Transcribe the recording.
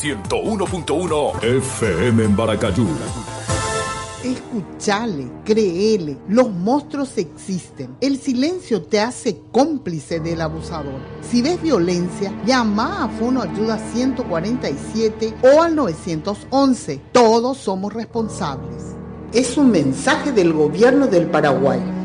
101.1 FM en Baracayú. Escuchale, créele, los monstruos existen. El silencio te hace cómplice del abusador. Si ves violencia, llama a Fono Ayuda 147 o al 911. Todos somos responsables. Es un mensaje del Gobierno del Paraguay.